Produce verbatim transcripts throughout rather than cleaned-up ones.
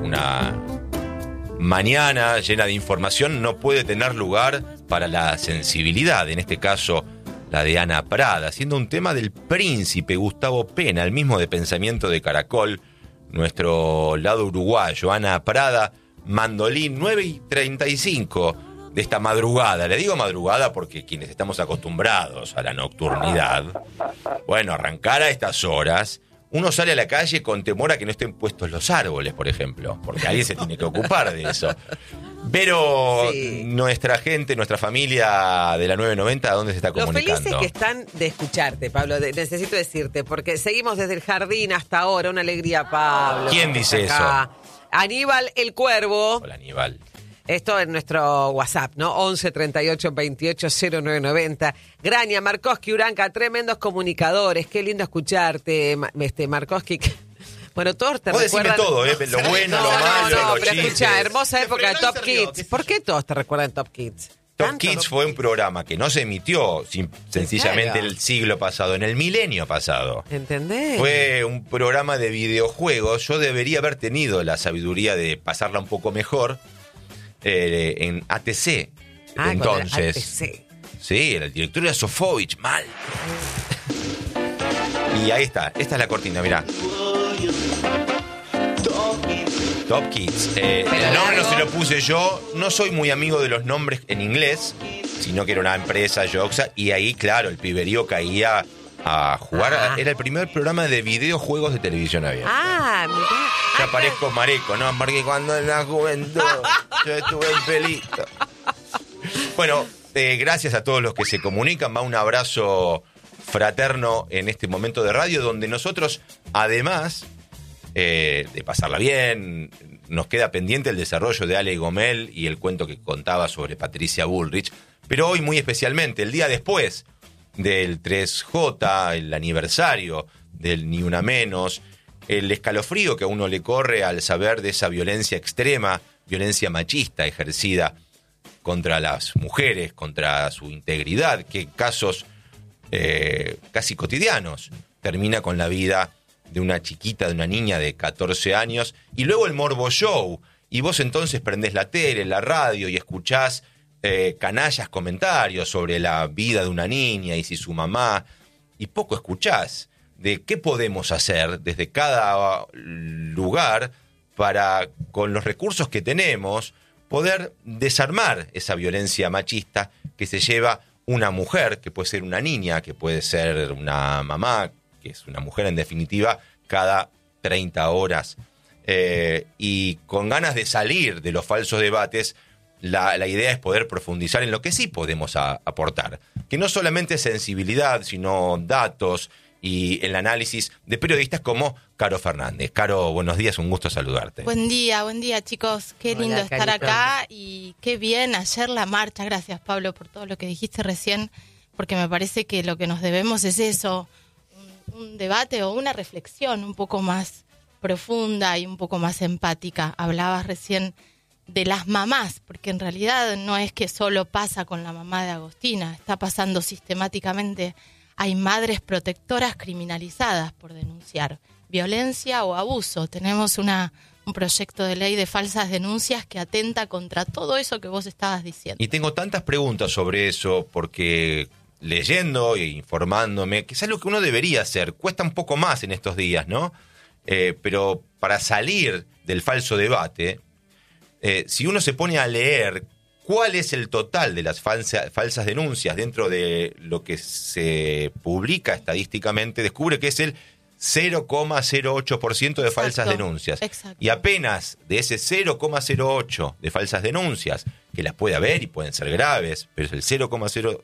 una mañana llena de información no puede tener lugar para la sensibilidad, en este caso la de Ana Prada, siendo un tema del príncipe Gustavo Pena, el mismo de Pensamiento de Caracol, nuestro lado uruguayo. Ana Prada, mandolín, nueve y treinta y cinco de esta madrugada. Le digo madrugada porque quienes estamos acostumbrados a la nocturnidad, bueno, arrancar a estas horas, uno sale a la calle con temor a que no estén puestos los árboles, por ejemplo, porque alguien se tiene que ocupar de eso. Pero sí, nuestra gente, nuestra familia de la nueve noventa, ¿a dónde se está comunicando? Los felices que están de escucharte, Pablo, de, necesito decirte, porque seguimos desde el jardín hasta ahora. Una alegría, Pablo. ¿Quién dice acá. Eso? Aníbal el Cuervo. Hola, Aníbal. Esto en nuestro WhatsApp, ¿no? once treinta y ocho veintiocho cero nueve noventa. Graña, Markoski, Uranca, tremendos comunicadores. Qué lindo escucharte, este Markoski. Bueno, todos te Vos recuerdan... decime todo, ¿eh? Lo bueno, no, lo no, malo, no, los pero chistes. Escuchá, hermosa época de Top rió, Kids. ¿Por qué todos te recuerdan Top Kids? Top Kids fue un programa que no se emitió sin, sencillamente claro. el siglo pasado, en el milenio pasado. ¿Entendés? Fue un programa de videojuegos. Yo debería haber tenido la sabiduría de pasarla un poco mejor eh, en A T C. Ah, entonces. A T C. Sí, el director era Sofovich, mal. Y ahí está, esta es la cortina, mirá. Top Kids. Eh, el nombre no se lo puse yo. No soy muy amigo de los nombres en inglés, sino que era una empresa, Yoxa, y ahí, claro, el piberío caía a jugar. Ah. Era el primer programa de videojuegos de televisión abierta. Ah, mirá. Ya ah, parezco mareco, ¿no? Porque cuando en la juventud yo estuve en pelito. Bueno, eh, gracias a todos los que se comunican. Va un abrazo fraterno en este momento de radio, donde nosotros, además... Eh, de pasarla bien, nos queda pendiente el desarrollo de Ale Gomel y el cuento que contaba sobre Patricia Bullrich, pero hoy muy especialmente, el día después del tres J, el aniversario del Ni Una Menos, el escalofrío que a uno le corre al saber de esa violencia extrema, violencia machista ejercida contra las mujeres, contra su integridad, que en casos eh, casi cotidianos termina con la vida de una chiquita, de una niña de catorce años, y luego el Morbo Show, y vos entonces prendés la tele, la radio, y escuchás eh, canallas comentarios sobre la vida de una niña, y si su mamá, y poco escuchás de qué podemos hacer desde cada lugar para, con los recursos que tenemos, poder desarmar esa violencia machista que se lleva una mujer, que puede ser una niña, que puede ser una mamá, que es una mujer en definitiva, cada treinta horas. Eh, y con ganas de salir de los falsos debates, la, la idea es poder profundizar en lo que sí podemos a, aportar. Que no solamente es sensibilidad, sino datos y el análisis de periodistas como Caro Fernández. Caro, buenos días, un gusto saludarte. Buen día, buen día, chicos. Qué Hola, lindo estar Carito. acá y qué bien ayer la marcha. Gracias, Pablo, por todo lo que dijiste recién, porque me parece que lo que nos debemos es eso, un debate o una reflexión un poco más profunda y un poco más empática. Hablabas recién de las mamás, porque en realidad no es que solo pasa con la mamá de Agostina, está pasando sistemáticamente. Hay madres protectoras criminalizadas por denunciar violencia o abuso. Tenemos una, un proyecto de ley de falsas denuncias que atenta contra todo eso que vos estabas diciendo. Y tengo tantas preguntas sobre eso porque... leyendo e informándome, que es algo que uno debería hacer, cuesta un poco más en estos días, ¿no? Eh, pero para salir del falso debate, eh, si uno se pone a leer cuál es el total de las falsa, falsas denuncias dentro de lo que se publica estadísticamente, descubre que es el cero coma cero ocho por ciento de falsas Exacto. denuncias. Exacto. Y apenas de ese cero coma cero ocho de falsas denuncias, que las puede haber y pueden ser graves, pero es el cero coma cero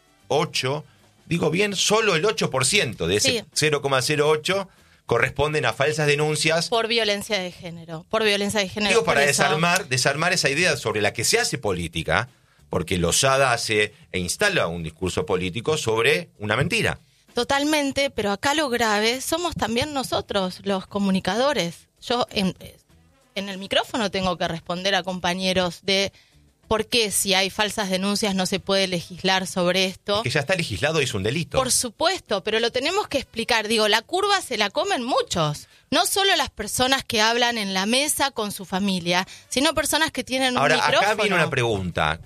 ocho, digo bien, solo el ocho por ciento de ese sí. cero coma cero ocho corresponden a falsas denuncias. Por violencia de género, por violencia de género. Digo, para eso... desarmar, desarmar esa idea sobre la que se hace política, porque Lozada hace e instala un discurso político sobre una mentira. Totalmente, pero acá lo grave somos también nosotros, los comunicadores. Yo en, en el micrófono tengo que responder a compañeros de ¿Por qué si hay falsas denuncias no se puede legislar sobre esto? Es que ya está legislado y es un delito. Por supuesto, pero lo tenemos que explicar. Digo, la curva se la comen muchos. No solo las personas que hablan en la mesa con su familia, sino personas que tienen un Ahora, micrófono. acá viene una pregunta.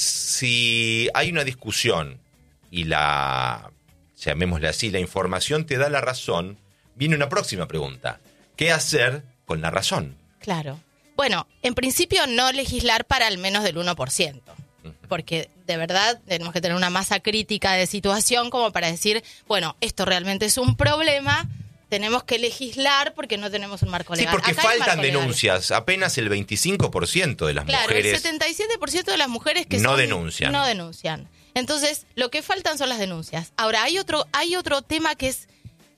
Si hay una discusión y la, llamémosle así, la información te da la razón, viene una próxima pregunta. ¿Qué hacer con la razón? Claro. Bueno, en principio no legislar para el menos del uno por ciento, porque de verdad tenemos que tener una masa crítica de situación como para decir, bueno, esto realmente es un problema, tenemos que legislar porque no tenemos un marco legal. Sí, porque Acá hay faltan marco legal. denuncias. Apenas el veinticinco por ciento de las Claro, mujeres el setenta y siete por ciento de las mujeres que no son, denuncian. no denuncian. Entonces, lo que faltan son las denuncias. Ahora, hay otro, hay otro tema que es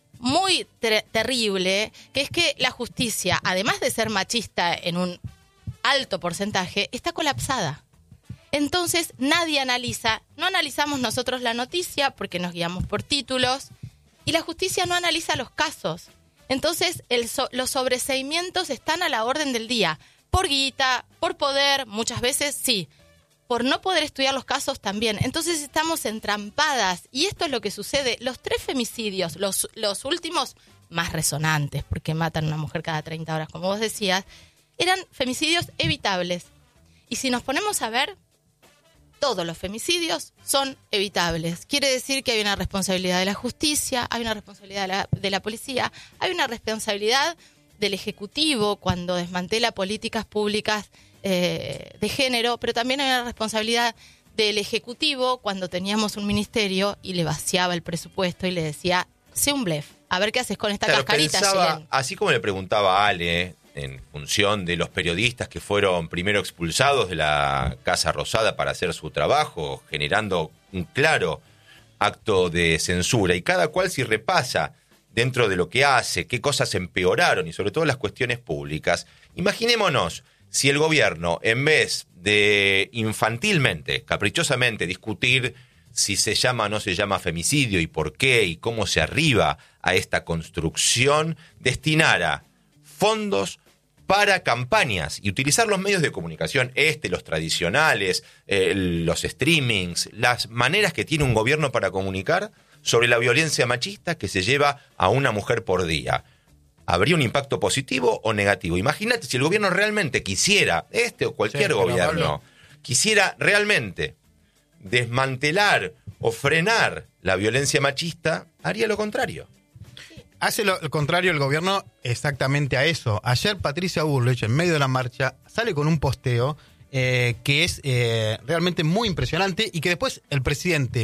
muy ter- terrible, que es que la justicia, además de ser machista en un alto porcentaje, está colapsada. Entonces, nadie analiza, no analizamos nosotros la noticia porque nos guiamos por títulos, y la justicia no analiza los casos. Entonces, el so- los sobreseimientos están a la orden del día, por guita, por poder, muchas veces sí, por no poder estudiar los casos también. Entonces estamos entrampadas, y esto es lo que sucede. Los tres femicidios, los, los últimos más resonantes, porque matan a una mujer cada treinta horas, como vos decías, eran femicidios evitables. Y si nos ponemos a ver, todos los femicidios son evitables. Quiere decir que hay una responsabilidad de la justicia, hay una responsabilidad de la, de la policía, hay una responsabilidad del Ejecutivo cuando desmantela políticas públicas eh, de género, pero también hay una responsabilidad del Ejecutivo cuando teníamos un ministerio y le vaciaba el presupuesto y le decía, sé un blef, a ver qué haces con esta Claro, cascarita. pensaba, Chilén. así como le preguntaba a Ale, en función de los periodistas que fueron primero expulsados de la Casa Rosada para hacer su trabajo, generando un claro acto de censura, y cada cual si repasa dentro de lo que hace, qué cosas empeoraron y sobre todo las cuestiones públicas. Imaginémonos si el gobierno, en vez de infantilmente, caprichosamente discutir si se llama o no se llama femicidio y por qué y cómo se arriba a esta construcción, destinara fondos para campañas y utilizar los medios de comunicación, este, los tradicionales, eh, los streamings, las maneras que tiene un gobierno para comunicar sobre la violencia machista que se lleva a una mujer por día. ¿Habría un impacto positivo o negativo? Imagínate si el gobierno realmente quisiera, este o cualquier Sí, gobierno, quisiera realmente desmantelar o frenar la violencia machista, haría lo contrario. Hace lo, lo contrario el gobierno exactamente a eso. Ayer Patricia Bullrich, en medio de la marcha, sale con un posteo eh, que es eh, realmente muy impresionante y que después el presidente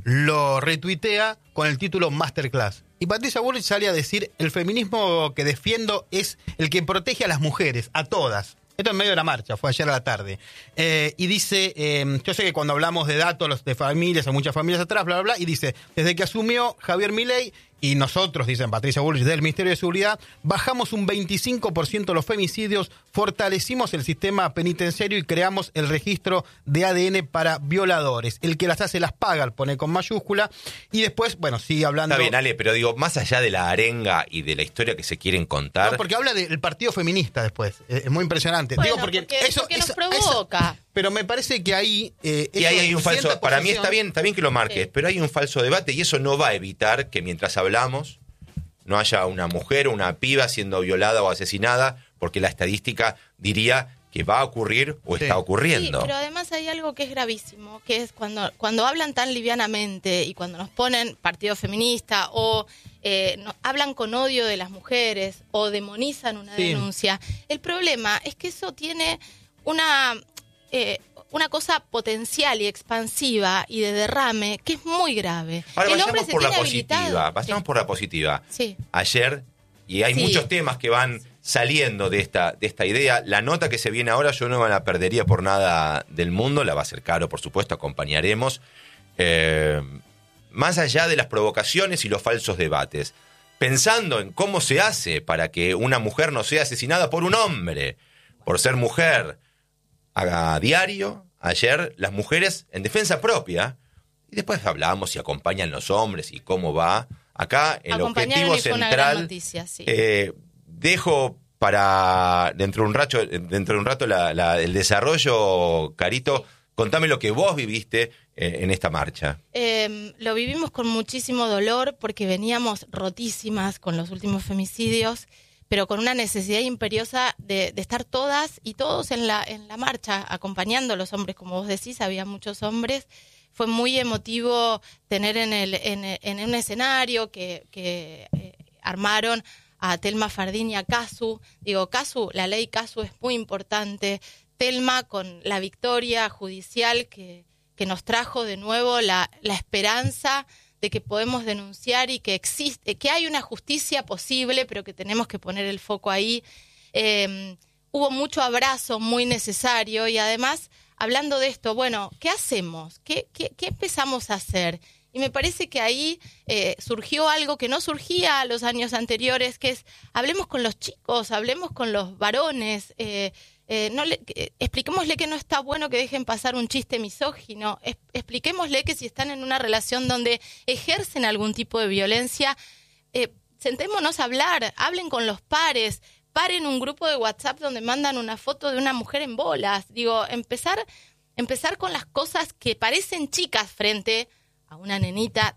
lo retuitea con el título Masterclass. Y Patricia Bullrich sale a decir, el feminismo que defiendo es el que protege a las mujeres, a todas. Esto en medio de la marcha, fue ayer a la tarde. Eh, y dice, eh, yo sé que cuando hablamos de datos los de familias, hay muchas familias atrás, bla, bla, bla, y dice, desde que asumió Javier Milei, y nosotros, dicen Patricia Bullrich, del Ministerio de Seguridad, bajamos un veinticinco por ciento los femicidios, fortalecimos el sistema penitenciario y creamos el registro de A D N para violadores. El que las hace las paga, pone con mayúscula, y después, bueno, sigue hablando... Está bien, Ale, pero digo, más allá de la arenga y de la historia que se quieren contar... No, porque habla del partido feminista después, es muy impresionante. Bueno, digo, porque, porque- eso, porque nos eso- provoca. eso- pero me parece que ahí... Eh, Y eso ahí hay un sienta falso, para mí posesión. está bien, está bien que lo marques, Sí. pero hay un falso debate y eso no va a evitar que mientras hablamos no haya una mujer o una piba siendo violada o asesinada, porque la estadística diría que va a ocurrir o Sí. está Sí, ocurriendo. pero además hay algo que es gravísimo, que es cuando, cuando hablan tan livianamente y cuando nos ponen partido feminista o eh, no- hablan con odio de las mujeres o demonizan una Sí. denuncia. El problema es que eso tiene una, eh, una cosa potencial y expansiva y de derrame que es muy grave. Ahora El hombre vayamos se por la tiene positiva, habilitado. vayamos Sí. por la positiva. Sí. Ayer, y hay Sí. muchos temas que van saliendo de esta, de esta idea, la nota que se viene ahora yo no me la perdería por nada del mundo, la va a ser caro, por supuesto, acompañaremos. Eh, más allá de las provocaciones y los falsos debates, pensando en cómo se hace para que una mujer no sea asesinada por un hombre, por ser mujer, a diario, ayer, las mujeres en defensa propia, y después hablamos si acompañan los hombres y cómo va. Acá el Acompañaron objetivo y fue una gran central, noticia, sí. eh, dejo para dentro de un rato, dentro de un rato la, la, el desarrollo, Carito, contame lo que vos viviste en, en esta marcha. Eh, lo vivimos con muchísimo dolor porque veníamos rotísimas con los últimos femicidios, pero con una necesidad imperiosa de, de estar todas y todos en la, en la marcha, acompañando a los hombres, como vos decís, había muchos hombres. Fue muy emotivo tener en, el, en, en un escenario que, que eh, armaron a Telma Fardín y a Casu. Digo, Casu, la ley Casu es muy importante. Telma con la victoria judicial que, que nos trajo de nuevo la, la esperanza de que podemos denunciar y que existe, que hay una justicia posible, pero que tenemos que poner el foco ahí. Eh, hubo mucho abrazo muy necesario y además, hablando de esto, bueno, ¿qué hacemos? ¿Qué, qué, qué empezamos a hacer? Y me parece que ahí eh, surgió algo que no surgía a los años anteriores, que es, hablemos con los chicos, hablemos con los varones, eh, eh, no le, eh, expliquémosle que no está bueno que dejen pasar un chiste misógino, es, expliquémosle que si están en una relación donde ejercen algún tipo de violencia, eh, sentémonos a hablar, hablen con los pares, paren un grupo de WhatsApp donde mandan una foto de una mujer en bolas. Digo, empezar, empezar con las cosas que parecen chicas frente a una nenita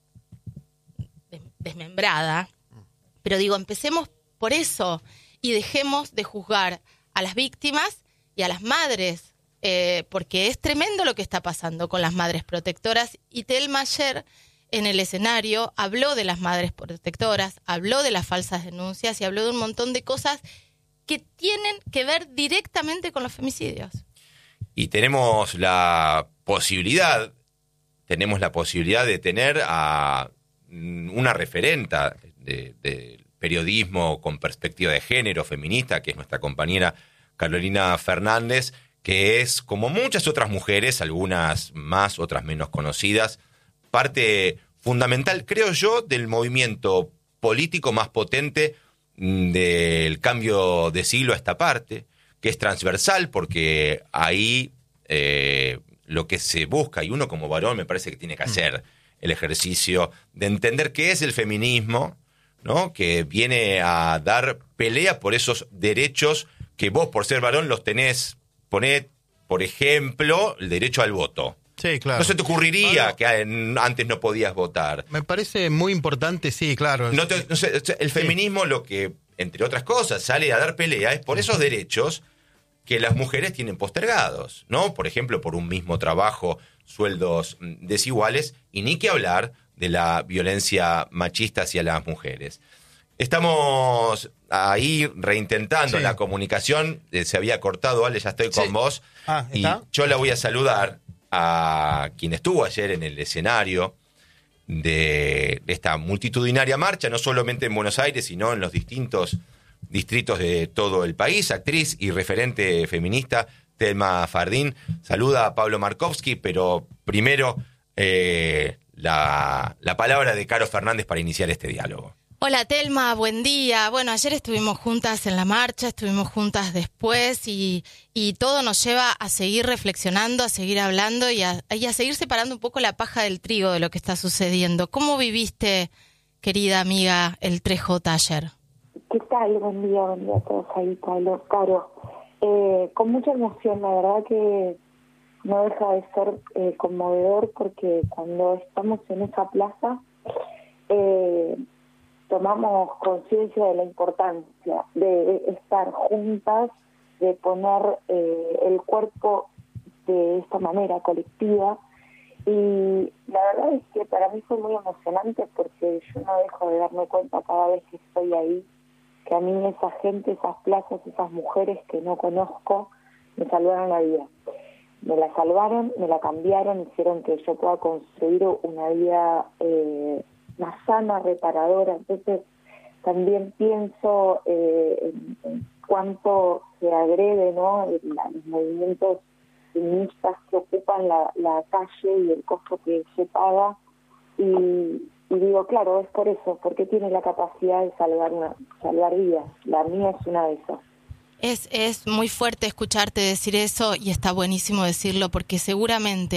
desmembrada, pero digo, empecemos por eso y dejemos de juzgar a las víctimas y a las madres, eh, porque es tremendo lo que está pasando con las madres protectoras. Y Telma ayer en el escenario habló de las madres protectoras, habló de las falsas denuncias y habló de un montón de cosas que tienen que ver directamente con los femicidios. Y tenemos la posibilidad tenemos la posibilidad de tener a una referenta de, de periodismo con perspectiva de género feminista, que es nuestra compañera Carolina Fernández, que es, como muchas otras mujeres, algunas más, otras menos conocidas, parte fundamental, creo yo, del movimiento político más potente del cambio de siglo a esta parte, que es transversal, porque ahí eh, lo que se busca, y uno como varón me parece que tiene que hacer el ejercicio de entender qué es el feminismo, ¿no? Que viene a dar pelea por esos derechos que vos, por ser varón, los tenés. Poné, por ejemplo, el derecho al voto. Sí, claro. No se te ocurriría que antes no podías votar. Me parece muy importante, sí, claro. No te, no sé, el feminismo, sí, lo que, entre otras cosas, sale a dar pelea es por esos derechos que las mujeres tienen postergados, ¿no? Por ejemplo, por un mismo trabajo, sueldos desiguales, y ni que hablar de la violencia machista hacia las mujeres. Estamos ahí reintentando, sí, la comunicación, eh, se había cortado, Ale, ya estoy con, sí, vos, ah, y yo la voy a saludar a quien estuvo ayer en el escenario de esta multitudinaria marcha, no solamente en Buenos Aires, sino en los distintos distritos de todo el país, actriz y referente feminista, Telma Fardín. Saluda a Pablo Markovsky, pero primero eh, la, la palabra de Caro Fernández para iniciar este diálogo. Hola Telma, buen día. Bueno, ayer estuvimos juntas en la marcha, estuvimos juntas después y, y todo nos lleva a seguir reflexionando, a seguir hablando y a, y a seguir separando un poco la paja del trigo de lo que está sucediendo. ¿Cómo viviste, querida amiga, el tres J ayer? ¿Qué tal? Buen día, buen día a todos ahí, Pablo, Caro. Eh, con mucha emoción, la verdad que no deja de ser eh, conmovedor porque cuando estamos en esa plaza eh, tomamos conciencia de la importancia de estar juntas, de poner eh, el cuerpo de esta manera colectiva, y la verdad es que para mí fue muy emocionante porque yo no dejo de darme cuenta cada vez que estoy ahí que a mí esa gente, esas plazas, esas mujeres que no conozco, me salvaron la vida. Me la salvaron, me la cambiaron, hicieron que yo pueda construir una vida eh, más sana, reparadora. Entonces, también pienso eh, en, en cuánto se agrede, ¿no?, la, los movimientos feministas que ocupan la, la calle y el costo que se paga. Y... Y digo, claro, es por eso, porque tiene la capacidad de salvar una, salvar vidas. La mía es una de esas. Es, es muy fuerte escucharte decir eso y está buenísimo decirlo porque seguramente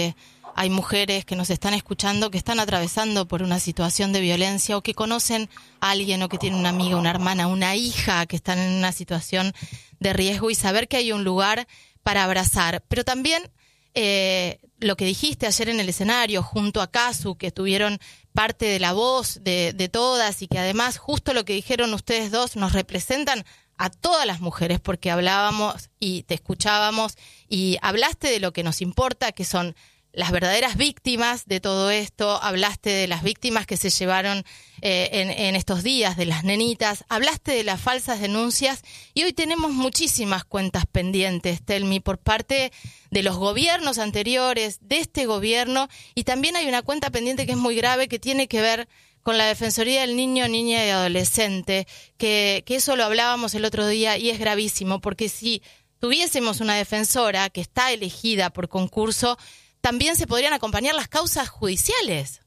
hay mujeres que nos están escuchando que están atravesando por una situación de violencia o que conocen a alguien o que tienen una amiga, una hermana, una hija que están en una situación de riesgo y saber que hay un lugar para abrazar. Pero también eh, lo que dijiste ayer en el escenario junto a Casu, que tuvieron parte de la voz de, de todas y que además justo lo que dijeron ustedes dos nos representan a todas las mujeres, porque hablábamos y te escuchábamos y hablaste de lo que nos importa, que son las verdaderas víctimas de todo esto, hablaste de las víctimas que se llevaron eh, en, en estos días, de las nenitas, hablaste de las falsas denuncias y hoy tenemos muchísimas cuentas pendientes, Telmi, por parte de los gobiernos anteriores, de este gobierno, y también hay una cuenta pendiente que es muy grave, que tiene que ver con la Defensoría del Niño, Niña y Adolescente, que, que eso lo hablábamos el otro día y es gravísimo, porque si tuviésemos una defensora que está elegida por concurso, también se podrían acompañar las causas judiciales.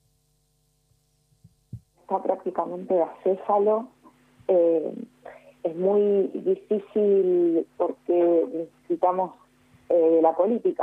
Está prácticamente acéfalo. Eh, es muy difícil porque necesitamos eh, la política.